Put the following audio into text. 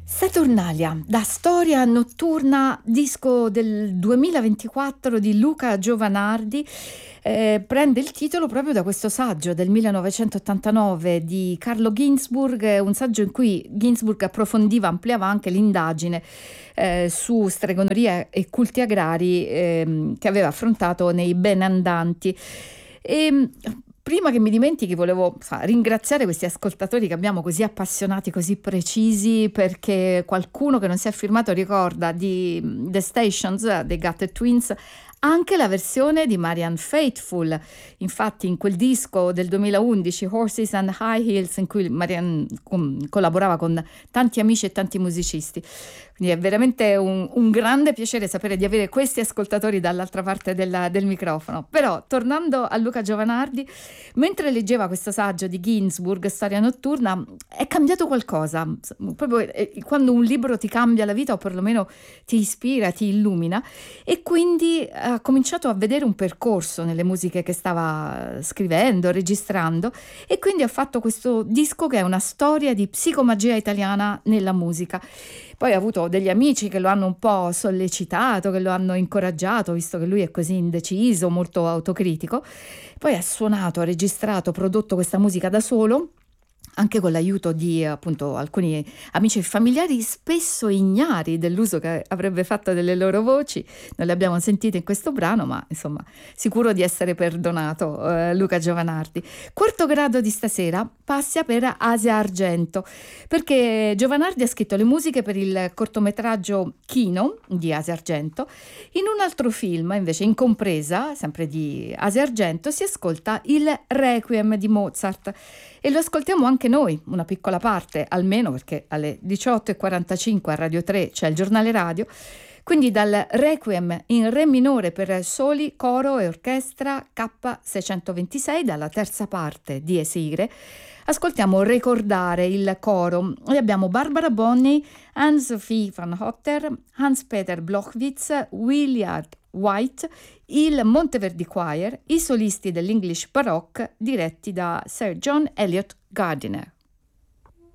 Saturnalia, da Storia notturna, disco del 2024 di Luca Giovanardi, prende il titolo proprio da questo saggio del 1989 di Carlo Ginzburg, un saggio in cui Ginzburg approfondiva, ampliava anche l'indagine su stregoneria e culti agrari che aveva affrontato nei Benandanti. E, prima che mi dimentichi, volevo ringraziare questi ascoltatori che abbiamo così appassionati, così precisi, perché qualcuno che non si è firmato ricorda di The Stations dei Gutted Twins anche la versione di Marianne Faithfull. Infatti in quel disco del 2011, Horses and High Heels, in cui Marianne collaborava con tanti amici e tanti musicisti. Quindi è veramente un grande piacere sapere di avere questi ascoltatori dall'altra parte del microfono. Però, tornando a Luca Giovanardi, mentre leggeva questo saggio di Ginzburg, Storia notturna, è cambiato qualcosa. Proprio quando un libro ti cambia la vita o perlomeno ti ispira, ti illumina, e quindi ha cominciato a vedere un percorso nelle musiche che stava scrivendo, registrando, e quindi ha fatto questo disco che è una storia di psicomagia italiana nella musica. Poi ha avuto degli amici che lo hanno un po' sollecitato, che lo hanno incoraggiato, visto che lui è così indeciso, molto autocritico. Poi ha suonato, ha registrato, prodotto questa musica da solo, anche con l'aiuto di appunto alcuni amici e familiari spesso ignari dell'uso che avrebbe fatto delle loro voci. Non le abbiamo sentite in questo brano, ma insomma sicuro di essere perdonato Luca Giovanardi. Quarto grado di stasera passa per Asia Argento, perché Giovanardi ha scritto le musiche per il cortometraggio Kino di Asia Argento. In un altro film, invece, in compresa, sempre di Asia Argento, si ascolta il Requiem di Mozart, e lo ascoltiamo anche noi, una piccola parte, almeno, perché alle 18:45 a Radio 3 c'è il giornale radio. Quindi dal Requiem in Re minore per soli, coro e orchestra K626, dalla terza parte di Eseire, ascoltiamo Ricordare il coro, e abbiamo Barbara Bonney, Anne-Sophie van Hotter, Hans-Peter Blochwitz, Willard White, il Monteverdi Choir, i solisti dell'English Baroque diretti da Sir John Eliot Gardiner.